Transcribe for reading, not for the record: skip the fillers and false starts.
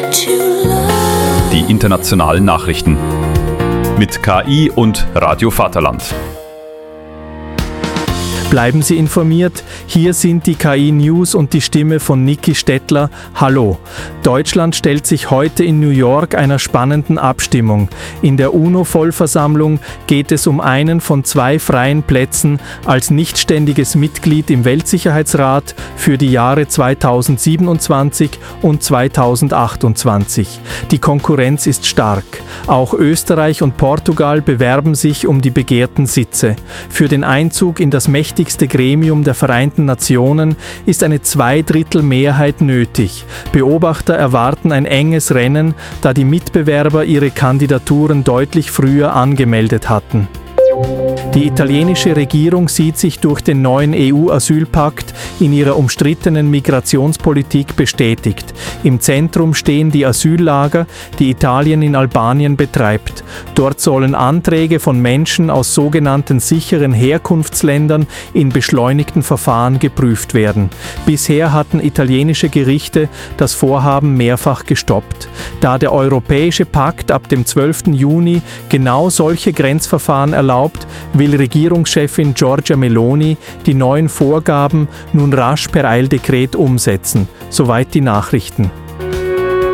Die internationalen Nachrichten mit KI und Radio Vaterland. Bleiben Sie informiert, hier sind die KI-News und die Stimme von Niki Stettler. Hallo! Deutschland stellt sich heute in New York einer spannenden Abstimmung. In der UNO-Vollversammlung geht es um einen von 2 freien Plätzen als nichtständiges Mitglied im Weltsicherheitsrat für die Jahre 2027 und 2028. Die Konkurrenz ist stark. Auch Österreich und Portugal bewerben sich um die begehrten Sitze. Für den Einzug in das mächtige Gremium der Vereinten Nationen ist eine 2/3 nötig. Beobachter erwarten ein enges Rennen, da die Mitbewerber ihre Kandidaturen deutlich früher angemeldet hatten. Die italienische Regierung sieht sich durch den neuen EU-Asylpakt in ihrer umstrittenen Migrationspolitik bestätigt. Im Zentrum stehen die Asyllager, die Italien in Albanien betreibt. Dort sollen Anträge von Menschen aus sogenannten sicheren Herkunftsländern in beschleunigten Verfahren geprüft werden. Bisher hatten italienische Gerichte das Vorhaben mehrfach gestoppt. Da der Europäische Pakt ab dem 12. Juni genau solche Grenzverfahren erlaubt, will Regierungschefin Giorgia Meloni die neuen Vorgaben nun rasch per Eildekret umsetzen. Soweit die Nachrichten.